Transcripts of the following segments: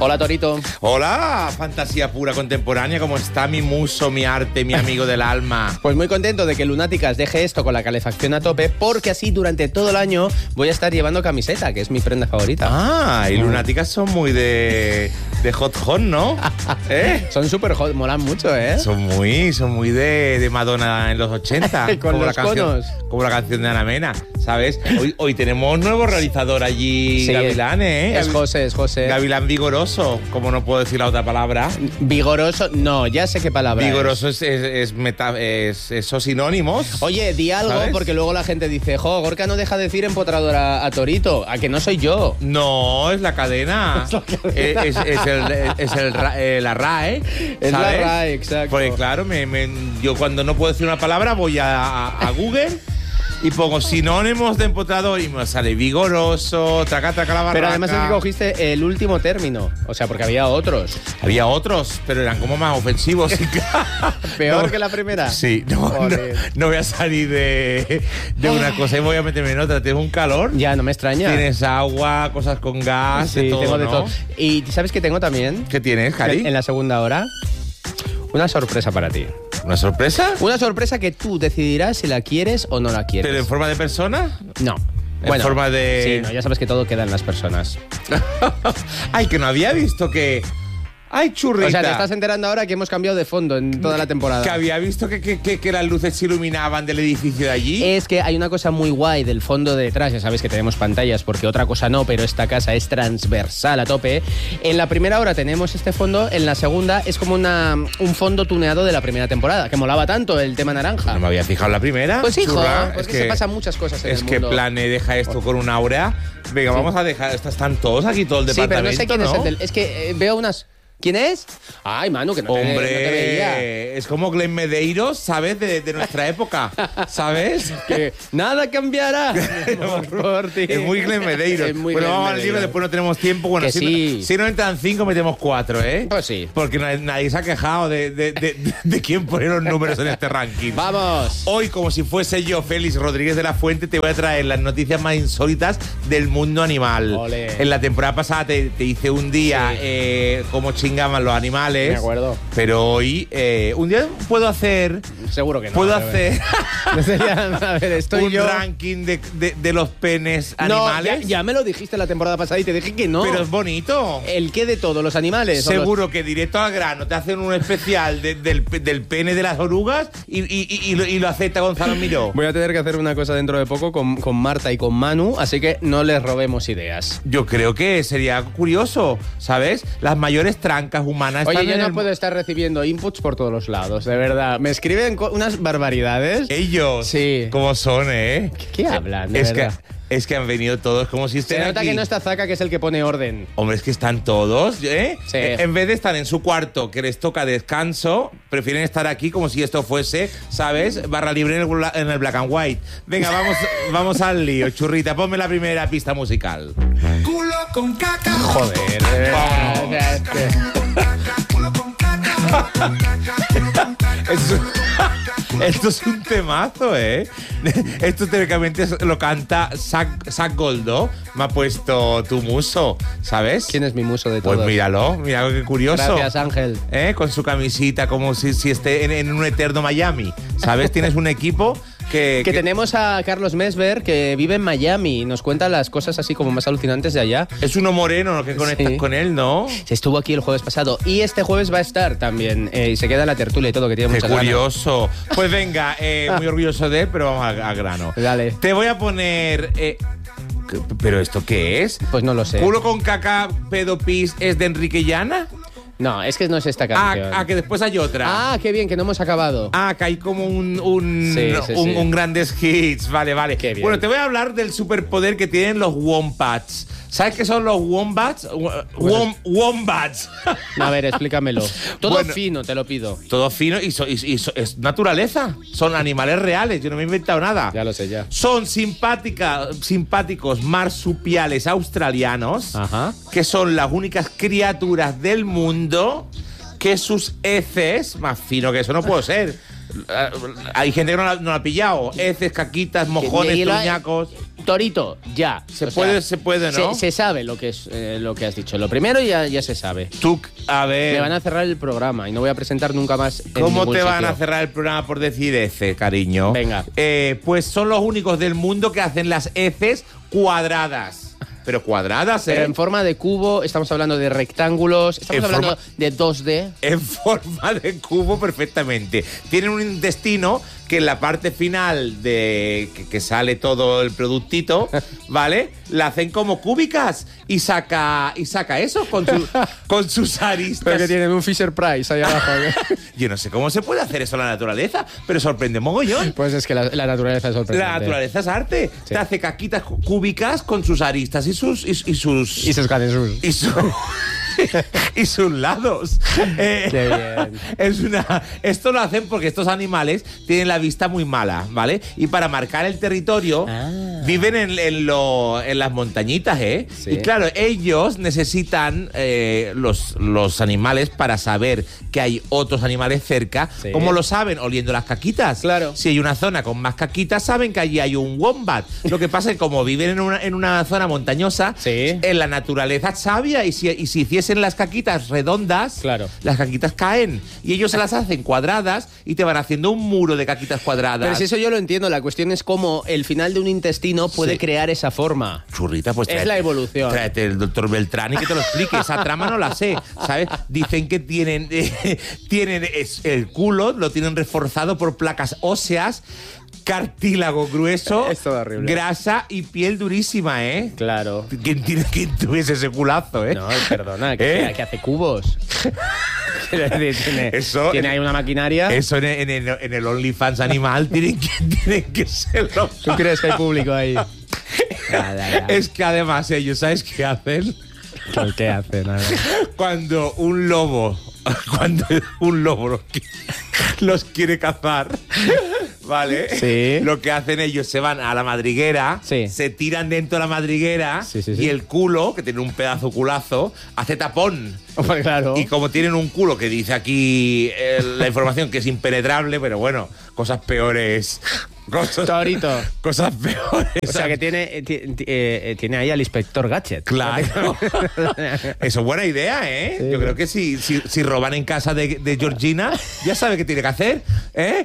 Hola, Torito. Hola, fantasía pura contemporánea. ¿Cómo está mi muso, mi arte, mi amigo del alma? Pues muy contento de que Lunáticas deje esto con la calefacción a tope, porque así durante todo el año voy a estar llevando camiseta, que es mi prenda favorita. Ah, y Lunáticas son muy de hot, ¿no? Son súper hot, molan mucho, ¿eh? Son muy de Madonna en los 80. Con los conos. Como la canción de Ana Mena, ¿sabes? Hoy tenemos nuevo realizador allí, Sí, Gavilán, ¿eh? Es José. Gavilán vigoroso, como no puedo decir la otra palabra. Vigoroso, no, ya sé qué palabra Vigoroso es esos sinónimos. Oye, di algo, ¿sabes? porque luego la gente dice, Gorka no deja de decir empotrador a Torito, a que no soy yo. No, es la cadena. Es la RAE. Es ¿sabes? la RAE, exacto. Porque claro, yo cuando no puedo decir una palabra voy a Google y pongo sinónimos de empotrador y me sale vigoroso, traca la barraca. Pero además es que cogiste el último término, o sea, porque había otros. Había otros, pero eran como más ofensivos. ¿Peor que la primera? Sí, no voy a salir de una cosa y voy a meterme en otra. Tienes un calor. Ya, no me extraña. Tienes agua, cosas con gas, Sí, de todo, tengo de ¿no? todo. ¿Y sabes qué tengo también? ¿Qué tienes, Jari? En la segunda hora, una sorpresa para ti. ¿Una sorpresa? Una sorpresa que tú decidirás si la quieres o no la quieres. ¿Pero en forma de persona? No. En forma de... Sí, no, ya sabes que todo queda en las personas. Ay, que no había visto que... Ay, churrita. O sea, te estás enterando ahora que hemos cambiado de fondo en toda la temporada. Que había visto que las luces se iluminaban del edificio de allí. Es que hay una cosa muy guay del fondo de detrás. Ya sabes que tenemos pantallas porque otra cosa no, pero esta casa es transversal a tope. En la primera hora tenemos este fondo, en la segunda es como un fondo tuneado de la primera temporada, que molaba tanto el tema naranja. No me había fijado en la primera. Pues hijo, churra. porque se pasan muchas cosas en el mundo. Es que Plane deja esto con una aura. Venga, vamos a dejar... Están todos aquí, todo el Sí, pero departamento, no sé quién es el del... Es que veo unas... ¿Quién es? Ay, Manu, que no te veía. Es como Glenn Medeiros, ¿sabes? De nuestra época, ¿sabes? Que nada cambiará por ti. Es muy Glenn Medeiros. Es muy bueno, Glenn vamos al Medeiros. libro, después no tenemos tiempo. Bueno, Que si, sí. si no entran 5, metemos 4, ¿eh? Pues sí. Porque nadie se ha quejado de quién pone los números en este ranking. ¡Vamos! Hoy, como si fuese yo, Félix Rodríguez de la Fuente, te voy a traer las noticias más insólitas del mundo animal. Ole. En la temporada pasada te hice un día cómo chingaban los animales. Me acuerdo. Pero hoy, un día puedo hacer... Seguro que no. Puedo a ver. hacer A ver, estoy un yo... ranking de los penes No, animales. ya me lo dijiste la temporada pasada y te dije que no. Pero es bonito. ¿El qué de todos los animales? Seguro que directo al grano te hacen un especial del pene de las orugas y lo acepta Gonzalo Miró. Voy a tener que hacer una cosa dentro de poco con Marta y con Manu, así que no les robemos ideas. Yo creo que sería curioso, ¿sabes? Las mayores trancas humanas Oye, están yo en no el... puedo estar recibiendo inputs por todos los lados, de verdad. Me escriben unas barbaridades. Ellos, Sí. ¿cómo son, eh? ¿Qué hablan, de es verdad? es que han venido todos como si Se estén nota aquí. que no está Zaka, que es el que pone orden. Hombre, es que están todos, ¿eh? Sí. En vez de estar en su cuarto, que les toca descanso, prefieren estar aquí como si esto fuese, ¿sabes? Barra libre en el black and white. Venga, vamos al lío, churrita. Ponme la primera pista musical. Culo con caca. Joder, de verdad. O sea, es que- Culo con caca. Esto es un temazo, ¿eh? Esto teóricamente lo canta Zach Goldo. Me ha puesto tu muso, ¿sabes? ¿Quién es mi muso de todos? Pues míralo, mira qué curioso. Gracias, Ángel. Con su camisita, como si esté en un eterno Miami, ¿sabes? Tienes un equipo que tenemos a Carlos Mesver, que vive en Miami y nos cuenta las cosas así como más alucinantes de allá. es uno moreno, ¿no? Que conectas Sí. con él, ¿no? Se estuvo aquí el jueves pasado y este jueves va a estar también. Y se queda en la tertulia y todo, que tiene Qué muchas ganas. curioso. Pues venga, muy orgulloso de él, pero vamos a grano. Dale. Te voy a poner... ¿Pero esto qué es? Pues no lo sé. ¿Culo con caca, pedo, pis es de Enrique Llana? No, es que no es esta canción. Que después hay otra. Ah, qué bien, que no hemos acabado. Que hay como un Sí. grandes hits. Vale. Qué bien. Bueno, te voy a hablar del superpoder que tienen los wombats. ¿Sabes qué son los wombats? Wombats. A ver, explícamelo. Todo Bueno. fino, te lo pido. Todo fino y es naturaleza. Son animales reales. Yo no me he inventado nada. Ya lo sé, ya. Son simpáticos marsupiales australianos, Ajá. que son las únicas criaturas del mundo que sus heces, más fino que eso no puedo ser. Hay gente que no lo ha pillado. Heces, caquitas, mojones, Y lo ha- truñacos. Torito, ya. Se puede, ¿no? Se sabe lo que es lo que has dicho. Lo primero ya se sabe. Tú, a ver... Me van a cerrar el programa y no voy a presentar nunca más en ¿Cómo ningún te van sitio. a cerrar el programa por decir ese, cariño? Venga. Pues son los únicos del mundo que hacen las heces cuadradas. Pero cuadradas, ¿eh? Pero en forma de cubo, estamos hablando de rectángulos, estamos En hablando forma- de 2D. En forma de cubo perfectamente. Tienen un intestino que en la parte final de que sale todo el productito, ¿vale? La hacen como cúbicas y saca eso con sus aristas. tienen un Fisher Price ahí abajo. Yo no sé cómo se puede hacer eso en la naturaleza, pero sorprende mogollón. Pues es que la naturaleza es sorprendente. La naturaleza es arte. Sí. Te hace caquitas cúbicas con sus aristas y sus Y sus cadenas. y sus lados. bien. Esto lo hacen porque estos animales tienen la vista muy mala, ¿vale? Y para marcar el territorio viven en las montañitas, ¿eh? Sí. Y claro, ellos necesitan los animales para saber que hay otros animales cerca. Sí. ¿Cómo lo saben? Oliendo las caquitas. Claro. Si hay una zona con más caquitas, saben que allí hay un wombat. Lo que pasa es que como viven en una zona montañosa, Sí. en la naturaleza es sabia y si hiciesen las caquitas redondas, Claro. las caquitas caen y ellos se las hacen cuadradas y te van haciendo un muro de caquitas cuadradas. Pero si eso yo lo entiendo, la cuestión es cómo el final de un intestino puede Sí. crear esa forma. Churrita, pues Es la evolución. Tráete el doctor Beltrán y que te lo explique. Esa trama no la sé, ¿sabes? Dicen que tienen el culo, lo tienen reforzado por placas óseas, cartílago grueso, Es todo horrible. grasa y piel durísima, ¿eh? Claro. ¿Quién tuviese ese culazo, eh? No, perdona, que hace cubos. Quiero decir, tiene ahí una maquinaria. Eso en el OnlyFans animal tienen que serlo. ¿Tú crees que hay público ahí? Es que además ellos, ¿sabes qué hacen? ¿Qué hace? Nada. Cuando un lobo los quiere cazar, ¿vale? Sí. Lo que hacen ellos, se van a la madriguera, Sí. se tiran dentro de la madriguera Sí. y el culo, que tiene un pedazo culazo, hace tapón. Pues claro. Y como tienen un culo que dice aquí la información que es impenetrable, pero bueno, cosas peores. Torito. Cosas peores. O sea que tiene ahí al inspector Gadget. Claro. Eso es buena idea, ¿eh? Sí. Yo creo que si roban en casa de Georgina, ya sabe qué tiene que hacer, ¿eh?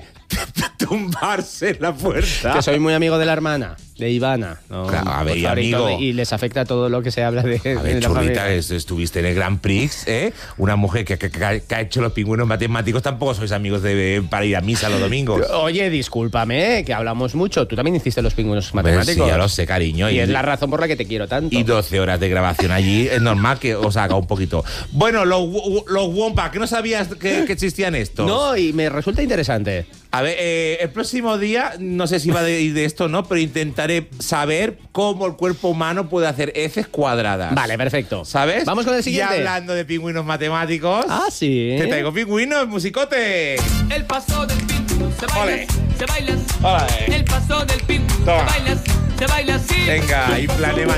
Tumbarse en la puerta. Que soy muy amigo de la hermana, de Ivana. ¿No? Claro, a ver, Por y favor, amigo. y les afecta todo lo que se habla de, A ver, de la churrita, familia. estuviste en el Grand Prix, ¿eh? Una mujer que ha hecho los pingüinos matemáticos, tampoco sois amigos para ir a misa los domingos. Oye, discúlpame, que hablamos mucho. Tú también hiciste los pingüinos Pues matemáticos. sí, ya lo sé, cariño. Y es la razón por la que te quiero tanto. Y 12 horas de grabación allí, es normal que os haga un poquito. Bueno, los Wompa, que no sabías que existían estos. No, y me resulta interesante. A ver, el próximo día, no sé si va a ir de esto o no, pero intentaré saber cómo el cuerpo humano puede hacer heces cuadradas. Vale, perfecto. ¿Sabes? Vamos con el siguiente. Y hablando de pingüinos matemáticos, Ah, sí. te traigo pingüinos, musicote. El paso del pingüino se baila, Ole. se baila. Ole. El paso del pingüino Toma. se baila así. Venga, y plané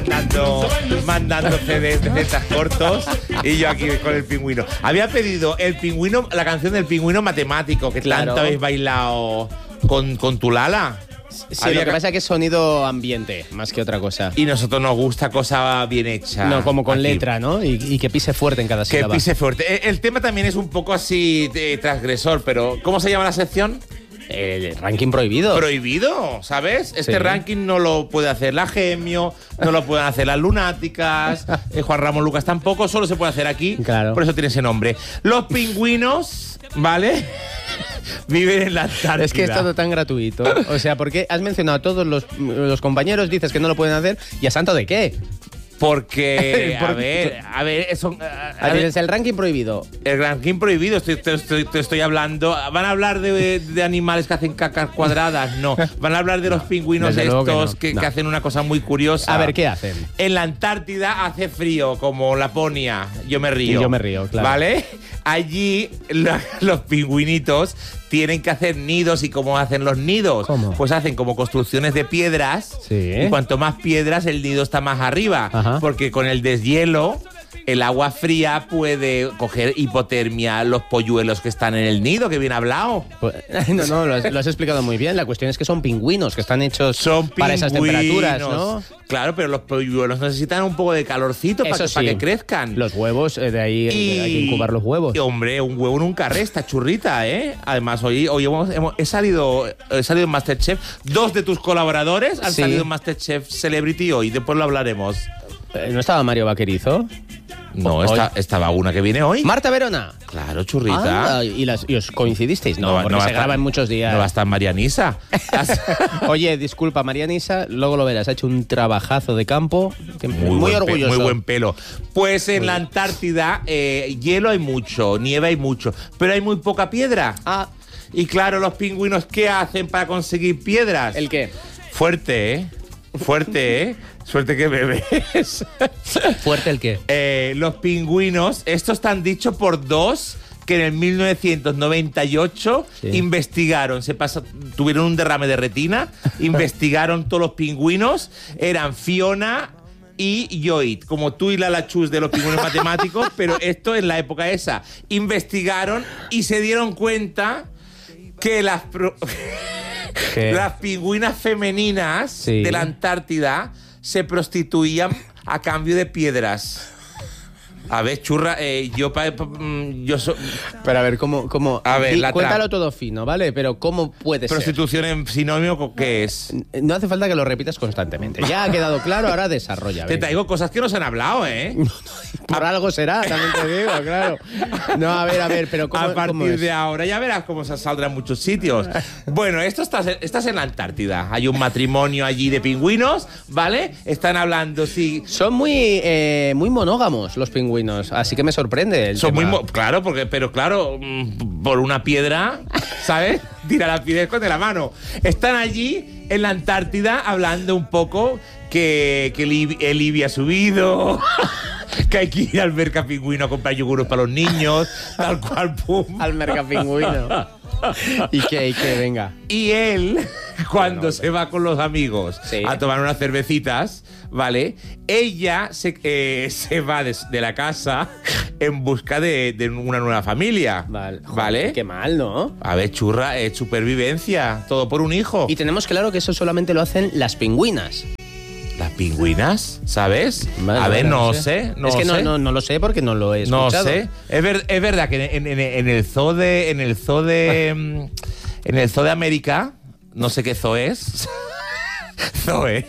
mandando CDs de tetas cortos y yo aquí con el pingüino. Había pedido la canción del pingüino matemático, que Claro. tanto habéis bailado con tu Lala. Sí, Había lo que ca- pasa es que es sonido ambiente, más que otra cosa. Y nosotros nos gusta cosa bien hecha. No, como con aquí. letra, ¿no? Y que pise fuerte en cada Que sílaba. pise fuerte. El tema también es un poco así transgresor, pero ¿cómo se llama la sección? El ranking prohibido. Prohibido, ¿sabes? Este Sí. ranking no lo puede hacer la Gemio, no lo pueden hacer las Lunáticas, Juan Ramón Lucas tampoco, solo se puede hacer aquí. Claro. Por eso tiene ese nombre. Los pingüinos, ¿vale? Viven en la Antártida. Es que es todo tan gratuito. O sea, ¿por qué has mencionado a todos los compañeros, dices que no lo pueden hacer, y a santo de qué? Porque, Porque- a ver, Es el ranking prohibido. el ranking prohibido, te estoy hablando. ¿Van a hablar de animales que hacen cacas cuadradas? No. Van a hablar de los pingüinos desde luego que estos no. que No. hacen una cosa muy curiosa. A ver, ¿qué hacen? En la Antártida hace frío, como Laponia. Yo me río. Y yo me río, claro. ¿Vale? Allí los pingüinitos tienen que hacer nidos. ¿Y cómo hacen los nidos? ¿Cómo? Pues hacen como construcciones de piedras. Sí. Y cuanto más piedras, el nido está más arriba. Ajá. Porque con el deshielo el agua fría puede coger hipotermia los polluelos que están en el nido, que bien hablado. Pues, no, lo has explicado muy bien. La cuestión es que son pingüinos, que están hechos Son para esas temperaturas, ¿no? Claro, pero los polluelos necesitan un poco de calorcito para Eso que sí. crezcan. Los huevos, de ahí hay que incubar los huevos. Y, hombre, un huevo nunca resta, churrita, ¿eh? Además, hoy he salido en Masterchef. 2 de tus colaboradores han Sí. salido en Masterchef Celebrity hoy. Después lo hablaremos. ¿No estaba Mario Vaquerizo? No, Hoy. estaba una que viene hoy. Marta Verona. Claro, churrita. Ah, ¿y os coincidisteis? No, porque va a se estar- graba en muchos días. No va a estar Marianisa. Oye, disculpa, Marianisa, luego lo verás. Ha hecho un trabajazo de campo. Muy buen orgulloso. muy buen pelo. Pues en la Antártida, hielo hay mucho, nieve hay mucho, pero hay muy poca piedra. Ah, Y claro, los pingüinos, ¿qué hacen para conseguir piedras? ¿el qué? Fuerte, ¿eh? Fuerte, ¿eh? Suerte que bebes. ¿Fuerte el qué? Los pingüinos, esto están dicho por 2 que en el 1998 Sí. investigaron, tuvieron un derrame de retina, investigaron todos los pingüinos, eran Fiona y Lloyd, como tú y la Chus de los pingüinos matemáticos, pero esto en la época esa. Investigaron y se dieron cuenta que ¿Qué? las pingüinas femeninas Sí. de la Antártida se prostituían a cambio de piedras. A ver, churra, yo soy... Pero a ver, ¿cómo? A ver, la cuéntalo trama. todo fino, ¿vale? Pero ¿cómo puede ser? Prostitución en sinónimo, ¿qué es? No hace falta que lo repitas constantemente. Ya ha quedado claro, ahora desarrolla. Te venga. traigo cosas que no se han hablado, ¿eh? Por algo será, también te digo, claro. No, a ver, pero ¿cómo, A cómo partir es? de ahora ya verás cómo se saldrá en muchos sitios. Bueno, estás en la Antártida. Hay un matrimonio allí de pingüinos, ¿vale? Están hablando, sí. Son muy monógamos los pingüinos, así que me sorprende el Son tema. muy... Claro, pero claro, por una piedra, ¿sabes? Tira la piedra con de la mano. Están allí en la Antártida hablando un poco que el IBI ha subido, que hay que ir al mercapingüino a comprar yogures para los niños, tal cual, pum. Al mercapingüino. ¿Y qué? Venga. Y él, cuando se va con los amigos Sí. a tomar unas cervecitas, ¿vale? Ella se va de la casa en busca de una nueva familia. Vale. Joder, ¿Vale? Qué mal, ¿no? A ver, churra, es supervivencia. Todo por un hijo. Y tenemos claro que eso solamente lo hacen las pingüinas. Las pingüinas, ¿sabes? Vale, a ver, vale, no sé. Es que no lo sé porque no lo he No escuchado. sé. Es verdad que en el zoo de América, no sé qué zoo es. Zoe.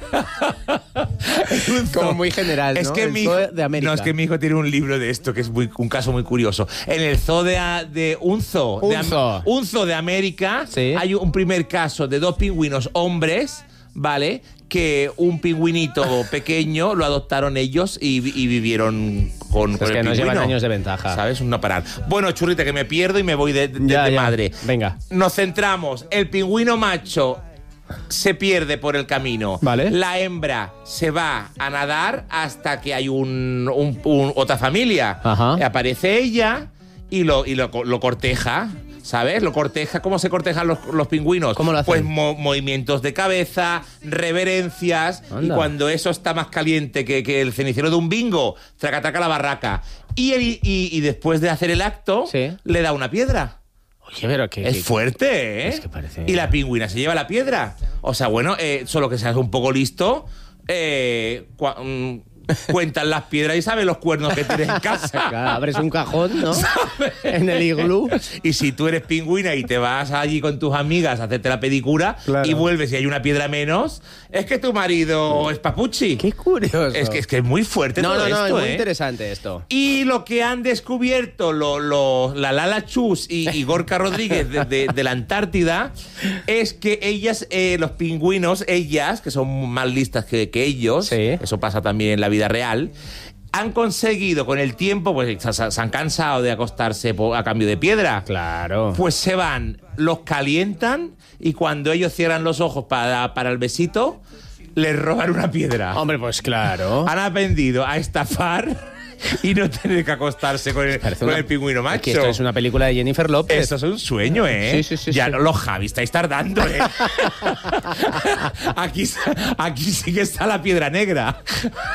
Como muy general, Es ¿no? que El mi zoo hijo, de América. No, es que mi hijo tiene un libro de esto que es un caso muy curioso. En el zoo un zoo de América, Sí. hay un primer caso de 2 pingüinos hombres, ¿vale? Que un pingüinito pequeño lo adoptaron ellos y vivieron con Es el que nos pingüino. llevan años de ventaja. ¿Sabes? Un no parar. Bueno, churrita, que me pierdo y me voy de Ya. madre. Venga. Nos centramos. El pingüino macho se pierde por el camino. Vale. La hembra se va a nadar hasta que hay otra familia. Ajá. Aparece ella y lo corteja. ¿Sabes? Lo corteja. ¿Cómo se cortejan los pingüinos? ¿Cómo lo hacen? Pues movimientos de cabeza, reverencias. Anda. Y cuando eso está más caliente que el cenicero de un bingo, traca la barraca. Y después de hacer el acto, Sí. le da una piedra. Oye, pero que... Es fuerte, ¿eh? Es que parece- Y la pingüina se lleva la piedra. O sea, bueno, solo que seas un poco listo, cuentan las piedras y sabes los cuernos que tienes en casa. Claro, abres un cajón, ¿no? En el iglú. Y si tú eres pingüina y te vas allí con tus amigas a hacerte la pedicura Claro. y vuelves y hay una piedra menos, es que tu marido es papuchi. Qué curioso. Es que es muy fuerte todo No, esto, es muy ¿eh? interesante esto. Y lo que han descubierto la Lala Chus y Gorka Rodríguez de la Antártida es que ellas, los pingüinos, ellas, que son más listas que ellos, Sí. eso pasa también en la vida real, han conseguido con el tiempo, pues se han cansado de acostarse a cambio de piedra. Claro. Pues se van, los calientan y cuando ellos cierran los ojos para el besito, les roban una piedra. Hombre, pues claro. Han aprendido a estafar y no tener que acostarse con el pingüino macho. Es que esto es una película de Jennifer López. Esto es un sueño, ¿eh? Sí. Ya sí. los Javi estáis tardando, ¿eh? aquí sí que está la piedra negra.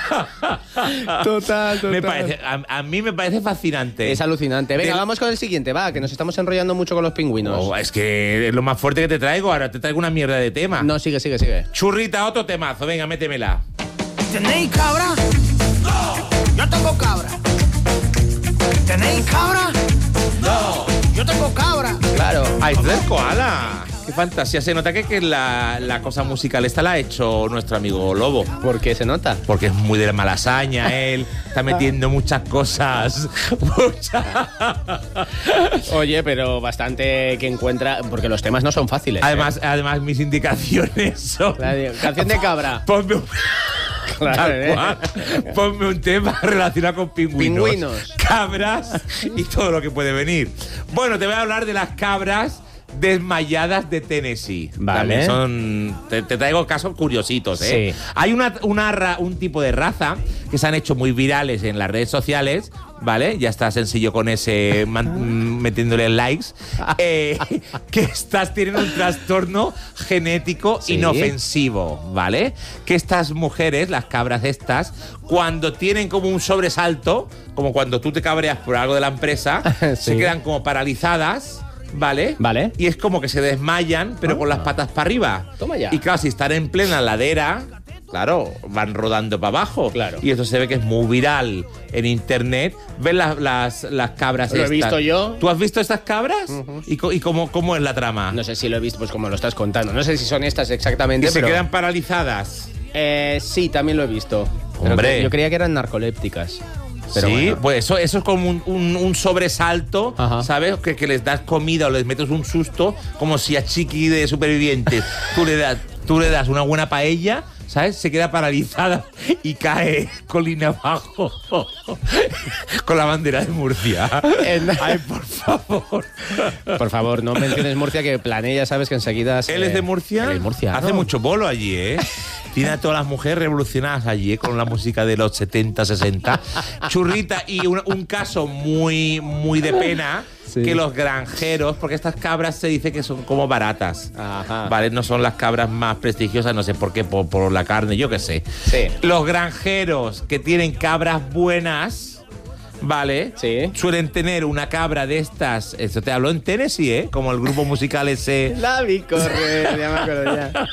Total. A mí me parece fascinante. Es alucinante. Venga, vamos con el siguiente, va, que nos estamos enrollando mucho con los pingüinos. Oh, es que es lo más fuerte que te traigo. Ahora te traigo una mierda de tema. No, sigue. Churrita, otro temazo. Venga, métemela. ¿Tenéis cabra? No. Yo tengo cabra. ¿Tenéis cabra? No. Yo tengo cabra. Claro. ¡Ay, esto es koala! ¡Qué fantasía! Se nota que la cosa musical esta la ha hecho nuestro amigo Lobo. ¿Por qué se nota? Porque es muy de malasaña, él está metiendo muchas cosas. Oye, pero bastante que encuentra, porque los temas no son fáciles. Además, mis indicaciones son... Claro, canción de cabra. Ponme un... Claro, Tal cual. Ponme un tema relacionado con pingüinos, cabras y todo lo que puede venir. Bueno, te voy a hablar de las cabras desmayadas de Tennessee. Vale. También te traigo casos curiositos, ¿eh? Sí. Hay un tipo de raza que se han hecho muy virales en las redes sociales, ¿vale? Ya está sencillo con ese metiéndole likes. Que tienen un trastorno genético Sí. inofensivo, ¿vale? Que estas mujeres, las cabras estas, cuando tienen como un sobresalto, como cuando tú te cabreas por algo de la empresa, Sí. se quedan como paralizadas. ¿Vale? Vale. Y es como que se desmayan, pero con las patas para arriba. Toma ya. Y claro, si están en plena ladera, claro, van rodando para abajo. Claro. Y esto se ve que es muy viral en internet. ¿Ves las cabras Lo he estas? visto yo. ¿Tú has visto estas cabras? ¿Y cómo es la trama? No sé si lo he visto, pues como lo estás contando. No sé si son estas exactamente, Que se pero... quedan paralizadas. Sí, también lo he visto. Pero Hombre. yo creía que eran narcolépticas. Pero sí, bueno. pues eso es como un sobresalto, Ajá. ¿sabes? Que les das comida o les metes un susto, como si a Chiqui de Supervivientes tú le das una buena paella, ¿sabes? Se queda paralizada y cae colina abajo con la bandera de Murcia. Ay, por favor. Por favor, no menciones Murcia, que Plané ya sabes que enseguida... ¿Él es de Murcia? Él es murciano. Hace mucho bolo allí, ¿eh? Tiene a todas las mujeres revolucionadas allí, ¿eh? Con la música de los 70, 60. Churrita, y un caso muy, muy de pena, Sí. que los granjeros, porque estas cabras se dice que son como baratas, Ajá. ¿vale? No son las cabras más prestigiosas, no sé por qué, por la carne, yo qué sé. Sí. Los granjeros que tienen cabras buenas, ¿vale? Sí. Suelen tener una cabra de estas, eso te hablo en Tennessee, ¿eh? Como el grupo musical ese... La vi correr, ya me acuerdo ya.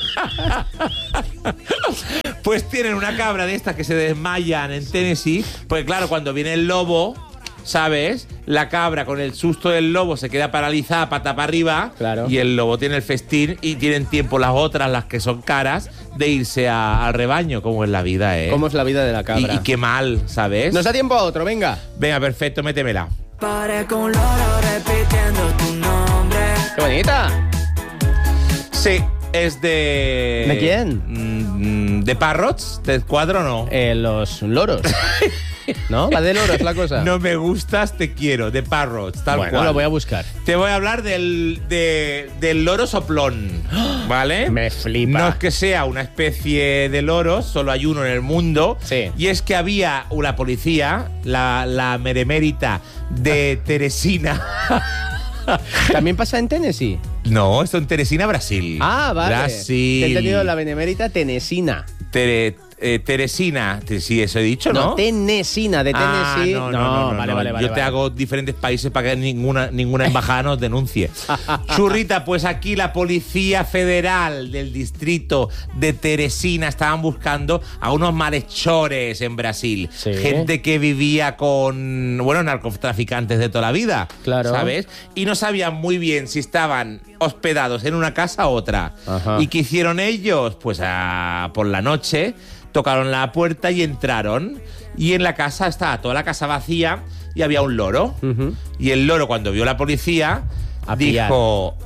Pues tienen una cabra de estas que se desmayan en Tennessee, porque claro, cuando viene el lobo, ¿sabes? La cabra con el susto del lobo se queda paralizada, pata para arriba, Claro. y el lobo tiene el festín y tienen tiempo las otras, las que son caras, de irse al rebaño, como es la vida, ¿eh? ¿Cómo es la vida de la cabra? Y qué mal, ¿sabes? Nos da tiempo a otro, venga. Venga, perfecto, métemela. Parezco un loro repitiendo tu nombre. ¡Qué bonita! Sí, es de... ¿De quién? ¿De Parrots? ¿De Cuadro no? Los loros. ¿No? Va de loros la cosa. No me gustas, te quiero, de Parrots, tal bueno, cual. lo voy a buscar. Te voy a hablar del loro soplón, ¿vale? Me flipa. No es que sea una especie de loro, solo hay uno en el mundo. Sí. Y es que había una policía, la meremérita de Teresina. ¿También pasa en Tennessee? No, esto en Teresina, Brasil. Ah, vale. Brasil. Te he entendido la benemérita tenesina. Teresina, sí, eso he dicho, ¿no? No, tenesina, de Tennessee. No, Vale. Yo te hago diferentes países para que ninguna embajada nos denuncie. Churrita, pues aquí la Policía Federal del distrito de Teresina estaban buscando a unos malhechores en Brasil. Sí. Gente que vivía con, narcotraficantes de toda la vida. Claro. ¿Sabes? Y no sabían muy bien si estaban hospedados en una casa u otra. Ajá. ¿Y qué hicieron ellos? Pues por la noche tocaron la puerta y entraron. Y en la casa estaba toda la casa vacía y había un loro. Ujú. Y el loro, cuando vio la policía, A pillar. dijo: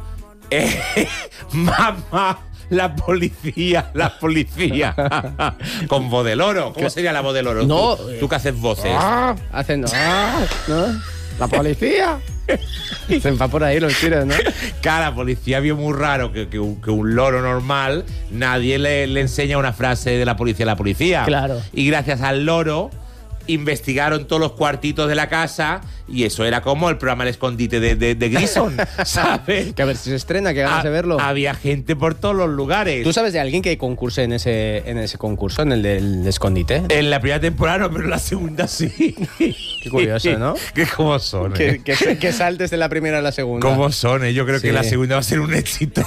mamá, la policía. Con voz de loro. ¿Cómo sería la voz de loro? No, Tú que haces voces. Hacen... ¿no? La policía. Se va por ahí los tiros, ¿no? Claro, la policía vio muy raro que un loro normal, nadie le enseña una frase de la policía a la policía. Claro. Y gracias al loro, investigaron todos los cuartitos de la casa y eso era como el programa El Escondite de Grison, ¿sabes? Que a ver si se estrena, que ganas de verlo. Había gente por todos los lugares. ¿Tú sabes de alguien que concurse en ese concurso, en el del escondite? En la primera temporada no, pero en la segunda sí. Qué curioso, ¿no? Que cómo son, Que saltes de la primera a la segunda. ¿Cómo son? Yo creo que la segunda va a ser un éxito.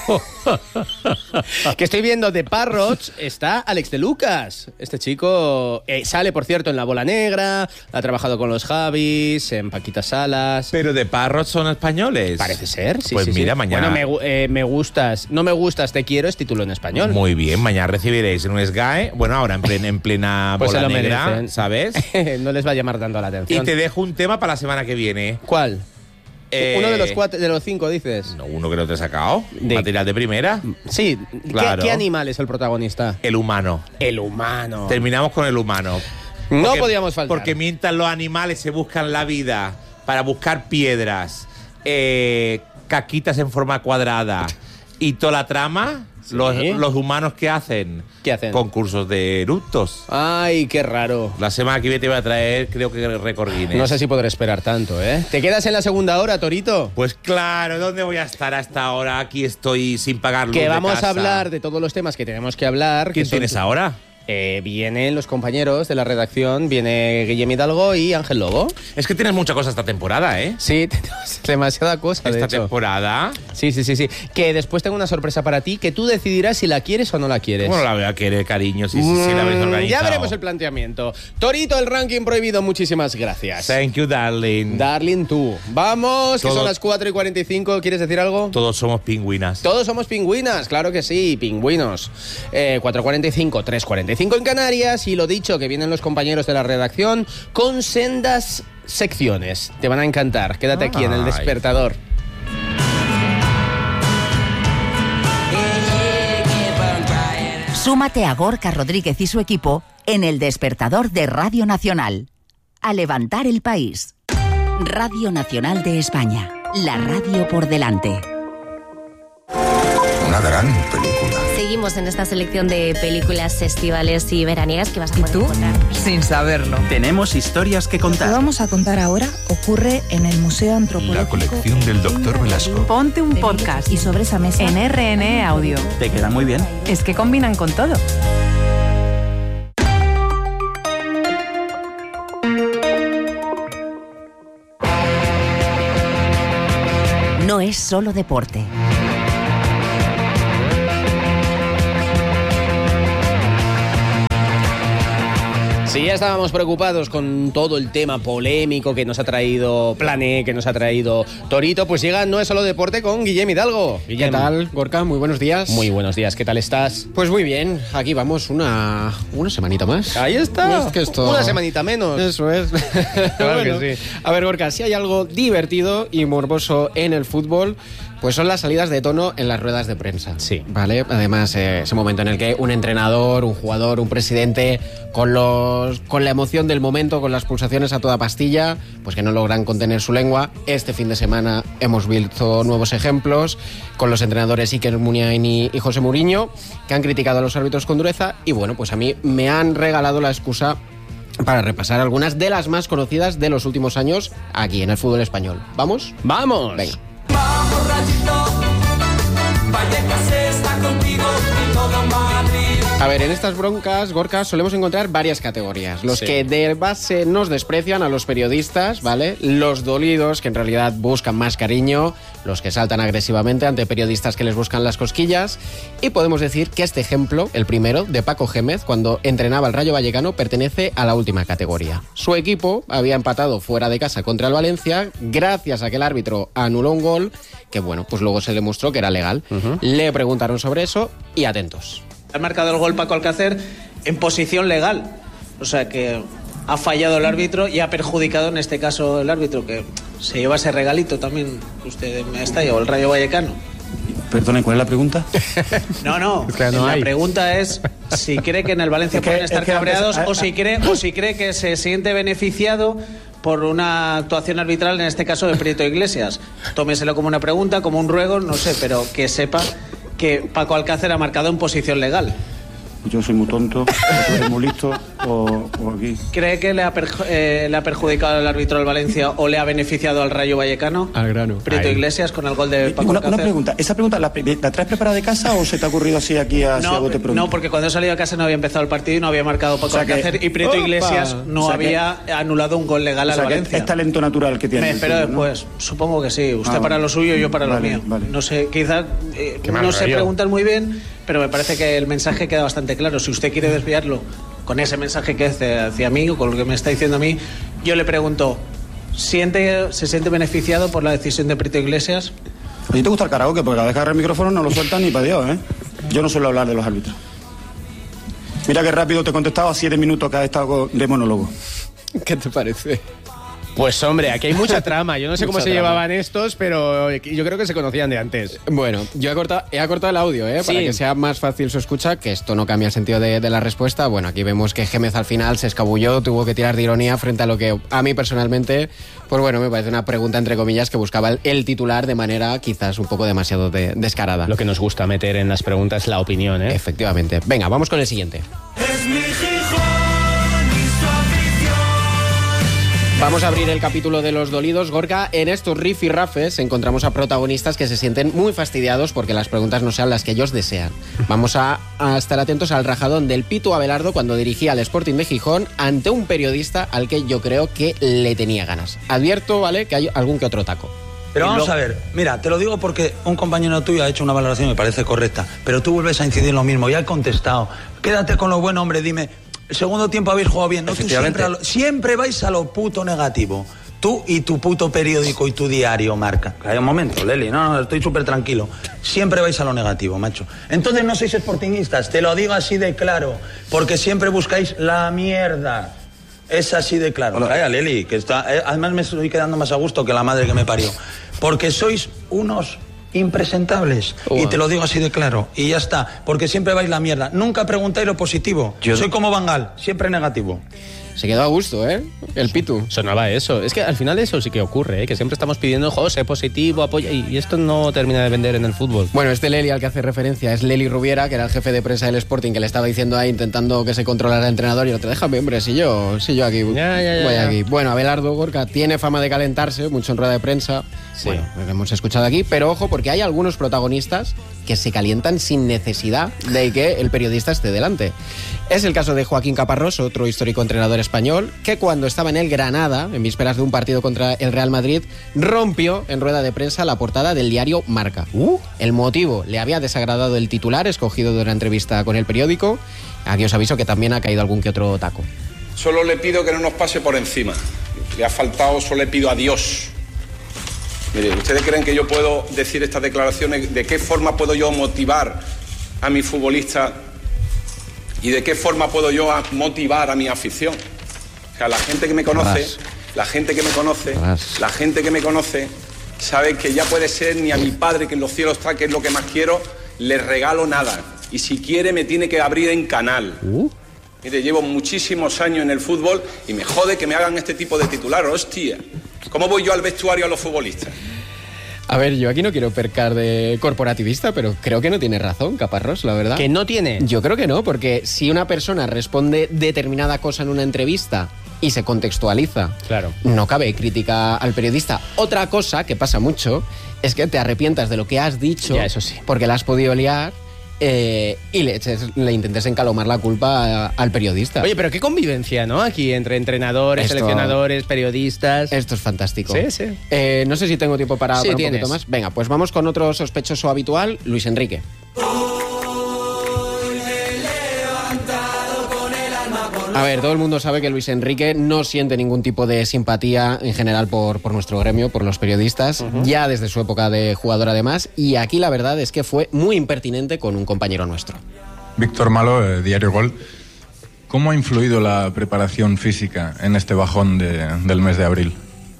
Que estoy viendo de Parrots, está Alex de Lucas. Este chico sale, por cierto, en La Bola Negra, ha trabajado con los Javis, en Paquita Salas. Pero de Parrots son españoles. Parece ser, sí. Pues sí, mira, sí. mañana. Bueno, me gustas, no me gustas, te quiero, es título en español. Muy bien, mañana recibiréis en un SGAE, bueno, ahora en plena Pues Bola se lo Negra, merecen. ¿sabes? No les va a llamar tanto la Y atención. te dejo un tema para la semana que viene. ¿Cuál? Uno de los 4, de los 5, dices. No, uno que no te he sacado. De- Material de primera. Sí. Claro. ¿Qué animal es el protagonista? El humano. El humano. Terminamos con el humano. No podíamos faltar. Porque mientras los animales se buscan la vida para buscar piedras, caquitas en forma cuadrada y toda la trama, Sí. los humanos ¿qué hacen? ¿Qué hacen? Concursos de eructos. Ay, qué raro. La semana que viene te voy a traer, creo que récord Guinness. No sé si podré esperar tanto, ¿eh? ¿Te quedas en la segunda hora, Torito? Pues claro, ¿dónde voy a estar hasta ahora? Aquí estoy sin pagar luz Que de vamos casa. a hablar de todos los temas que tenemos que hablar. ¿Quién que son- tienes ahora? Vienen los compañeros de la redacción, viene Guillem Hidalgo y Ángel Lobo. Es que tienes mucha cosa esta temporada, ¿eh? Sí, tenemos demasiada cosa, de Esta hecho. temporada. Sí. Que después tengo una sorpresa para ti, que tú decidirás si la quieres o no la quieres. ¿Cómo no la voy a querer, cariño? Si la habéis organizado. Ya veremos el planteamiento. Torito, el ranking prohibido, muchísimas gracias. Thank you, darling. Darling, tú. Vamos, que Todo- son las 4:45. ¿Quieres decir algo? Todos somos pingüinas. Todos somos pingüinas, claro que sí, pingüinos. 4:45, 3:45 en Canarias. Y lo dicho, que vienen los compañeros de la redacción con sendas secciones. Te van a encantar. Quédate aquí en El Ay. Despertador. Súmate a Gorka Rodríguez y su equipo en El Despertador de Radio Nacional. A levantar el país. Radio Nacional de España. La radio por delante. Una gran película. Seguimos en esta selección de películas estivales y veraniegas que vas a ¿Y poder tú? encontrar. Sin saberlo. Tenemos historias que Lo que contar. vamos a contar ahora ocurre en el Museo Antropológico. La colección del Dr. Velasco. Ponte un podcast Y sobre esa mesa en RNE Audio. Te queda muy bien. Es que combinan con todo. No es solo deporte. Sí, ya estábamos preocupados con todo el tema polémico que nos ha traído Plané, que nos ha traído Torito, pues llega No es solo deporte con Guillem Hidalgo. ¿Qué Guillem. tal, Gorka? Muy buenos días. Muy buenos días, ¿qué tal estás? Pues muy bien, aquí vamos una semanita más. Ahí está. Es que esto- Una semanita menos. Eso es. Claro que sí. A ver, Gorka, si hay algo divertido y morboso en el fútbol, pues son las salidas de tono en las ruedas de prensa. Sí. ¿Vale? Además, ese momento en el que un entrenador, un jugador, un presidente, con la emoción del momento, con las pulsaciones a toda pastilla, pues que no logran contener su lengua. Este fin de semana hemos visto nuevos ejemplos con los entrenadores Iker Muniain y José Mourinho, que han criticado a los árbitros con dureza. Y bueno, pues a mí me han regalado la excusa para repasar algunas de las más conocidas de los últimos años aquí en el fútbol español. ¿Vamos? ¡Vamos! Venga. Vamos, Rayito, Vallecas está contigo y todo Madrid. A ver, en estas broncas, Gorka, solemos encontrar varias categorías. Los Sí. que de base nos desprecian a los periodistas, ¿vale? Los dolidos, que en realidad buscan más cariño. Los que saltan agresivamente ante periodistas que les buscan las cosquillas. Y podemos decir que este ejemplo, el primero, de Paco Gémez, cuando entrenaba al Rayo Vallecano, pertenece a la última categoría. Su equipo había empatado fuera de casa contra el Valencia, gracias a que el árbitro anuló un gol, que bueno, pues luego se demostró que era legal. Le preguntaron sobre eso y atentos. Ha marcado el gol Paco Alcácer en posición legal. O sea que ha fallado el árbitro y ha perjudicado en este caso el árbitro, que se lleva ese regalito también que usted me está llevando, el Rayo Vallecano. Perdone, ¿cuál es la pregunta? No. Es que no la hay. pregunta es si cree que en el Valencia Es que- pueden estar es que cabreados antes- o si cree que se siente beneficiado por una actuación arbitral, en este caso de Prieto Iglesias. Tómeselo como una pregunta, como un ruego, no sé, pero que sepa que Paco Alcácer ha marcado en posición legal. Yo soy muy tonto, tú eres muy listo. o aquí? ¿Cree que le ha perjudicado el árbitro al Valencia o le ha beneficiado al Rayo Vallecano? Al grano. Prieto Iglesias con el gol de Paco Una Alcácer. pregunta, ¿esa pregunta la traes preparada de casa o se te ha ocurrido así aquí a bote pronto? No, porque cuando he salido a casa no había empezado el partido y no había marcado Paco Alcácer y Prieto Iglesias no había anulado un gol legal al Valencia. Es talento natural que tiene. Me espero después, supongo que sí. Usted para lo suyo, yo para lo mío. Vale. No sé, quizás no sé preguntar muy bien, pero me parece que el mensaje queda bastante claro. Si usted quiere desviarlo con ese mensaje que es hacia mí o con lo que me está diciendo a mí, yo le pregunto, ¿se siente beneficiado por la decisión de Prieto Iglesias? ¿A ti te gusta el karaoke? Porque cada vez que agarra el micrófono no lo sueltan ni para Dios, ¿eh? Yo no suelo hablar de los árbitros. Mira qué rápido te he contestado a 7 minutos que has estado de monólogo. ¿Qué te parece? Pues hombre, aquí hay mucha trama. Yo no sé cómo Mucha se trama. llevaban estos, pero yo creo que se conocían de antes. Bueno, yo he cortado el audio, para Sí. que sea más fácil su escucha, que esto no cambia el sentido de la respuesta. Bueno, aquí vemos que Gémez al final se escabulló, tuvo que tirar de ironía frente a lo que a mí personalmente, pues bueno, me parece una pregunta entre comillas que buscaba el titular de manera quizás un poco demasiado descarada. Lo que nos gusta meter en las preguntas es la opinión, ¿eh? Efectivamente. Venga, vamos con el siguiente. Es mi Gijón y su afición. Vamos a abrir el capítulo de los dolidos. Gorka, en estos rifirrafes encontramos a protagonistas que se sienten muy fastidiados porque las preguntas no sean las que ellos desean. Vamos a estar atentos al rajadón del Pitu Abelardo cuando dirigía al Sporting de Gijón ante un periodista al que yo creo que le tenía ganas. Advierto, ¿vale?, que hay algún que otro taco. Pero vamos a ver, mira, te lo digo porque un compañero tuyo ha hecho una valoración y me parece correcta, pero tú vuelves a incidir en lo mismo, ya he contestado. Quédate con lo bueno, hombre, dime, el segundo tiempo habéis jugado bien, ¿no? Tú siempre vais a lo puto negativo. Tú y tu puto periódico y tu diario, Marca. Hay un momento, Leli, no, estoy súper tranquilo. Siempre vais a lo negativo, macho. Entonces no sois sportingistas, te lo digo así de claro, porque siempre buscáis la mierda. Es así de claro. Vaya, Leli, que está, además me estoy quedando más a gusto que la madre que me parió. Porque sois unos impresentables. Y te lo digo así de claro. Y ya está. Porque siempre vais la mierda. Nunca preguntáis lo positivo. Soy como Van Gaal, siempre negativo. Se quedó a gusto, ¿eh? El Pitu. Sonaba eso. Es que al final eso sí que ocurre, ¿eh? Que siempre estamos pidiendo, sé positivo, apoya, y esto no termina de vender en el fútbol. Bueno, este Leli al que hace referencia es Leli Rubiera, que era el jefe de prensa del Sporting, que le estaba diciendo ahí, intentando que se controlara el entrenador, y el otro, déjame, hombre, si yo aquí voy aquí. Bueno, Abelardo, Gorka, tiene fama de calentarse, mucho en rueda de prensa. Sí. Bueno, lo hemos escuchado aquí, pero ojo, porque hay algunos protagonistas que se calientan sin necesidad de que el periodista esté delante. Es el caso de Joaquín Caparrós, otro histórico entrenador español, que cuando estaba en el Granada, en vísperas de un partido contra el Real Madrid, rompió en rueda de prensa la portada del diario Marca. El motivo, le había desagradado el titular escogido de una entrevista con el periódico. Aquí os aviso que también ha caído algún que otro taco. Solo le pido que no nos pase por encima. Le ha faltado, solo le pido a Dios. Mire, ¿ustedes creen que yo puedo decir estas declaraciones? ¿De qué forma puedo yo motivar a mi futbolista? ¿Y de qué forma puedo yo motivar a mi afición? O sea, la gente que me conoce, la gente que me conoce, sabe que ya puede ser ni a mi padre, que en los cielos está, que es lo que más quiero, le regalo nada. Y si quiere me tiene que abrir en canal. Mire, llevo muchísimos años en el fútbol y me jode que me hagan este tipo de titular. Hostia, ¿cómo voy yo al vestuario a los futbolistas? A ver, yo aquí no quiero percar de corporativista, pero creo que no tiene razón, Caparrós, la verdad. ¿Que no tiene? Yo creo que no, porque si una persona responde determinada cosa en una entrevista y se contextualiza, claro, no cabe crítica al periodista. Otra cosa que pasa mucho es que te arrepientas de lo que has dicho, ya, eso sí, porque la has podido liar. Y le intentes encalomar la culpa al periodista. Oye, pero qué convivencia, ¿no? Aquí entre entrenadores, seleccionadores, periodistas. Esto es fantástico. Sí, sí. No sé si tengo tiempo para un tienes. poquito más. Venga, pues vamos con otro sospechoso habitual, Luis Enrique. A ver, todo el mundo sabe que Luis Enrique no siente ningún tipo de simpatía en general por nuestro gremio, por los periodistas, ya desde su época de jugador además, y aquí la verdad es que fue muy impertinente con un compañero nuestro. Víctor Malo, Diario Gol. ¿Cómo ha influido la preparación física en este bajón del mes de abril?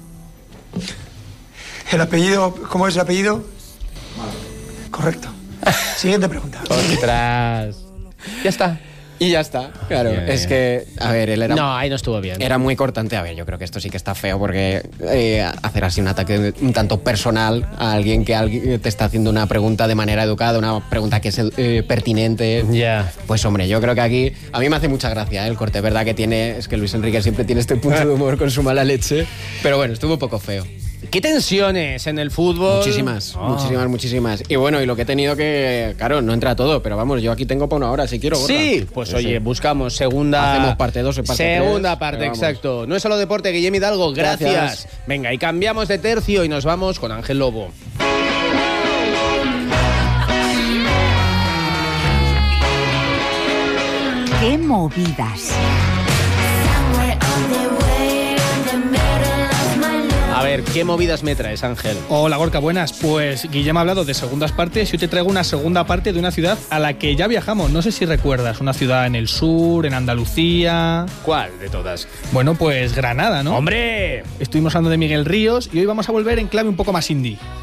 ¿El apellido? ¿Cómo es el apellido? Correcto. Siguiente pregunta. ¡Ostras! Ya está. Y ya está, claro. Es que, a ver, él era... No, ahí no estuvo bien. Era muy cortante. A ver, yo creo que esto sí que está feo porque hacer así un ataque un tanto personal a alguien que te está haciendo una pregunta de manera educada, una pregunta que es pertinente. Pues hombre, yo creo que aquí... A mí me hace mucha gracia el corte, ¿verdad? Que tiene... Es que Luis Enrique siempre tiene este punto de humor con su mala leche. Pero bueno, estuvo un poco feo. ¿Qué tensiones en el fútbol? Muchísimas. Y bueno, y lo que he tenido que... Claro, no entra todo, pero vamos, yo aquí tengo para una hora, si quiero. Gorka. Sí, pues oye, buscamos segunda... Hacemos parte 2 y parte 3. Segunda parte, exacto. No es solo deporte, Guillem Hidalgo, gracias. Venga, y cambiamos de tercio y nos vamos con Ángel Lobo. ¡Qué movidas! A ver, ¿qué movidas me traes, Ángel? Hola, Gorka, buenas. Pues Guillem ha hablado de segundas partes y hoy te traigo una segunda parte de una ciudad a la que ya viajamos. No sé si recuerdas, una ciudad en el sur, en Andalucía... ¿Cuál de todas? Bueno, pues Granada, ¿no? ¡Hombre! Estuvimos hablando de Miguel Ríos y hoy vamos a volver en clave un poco más indie.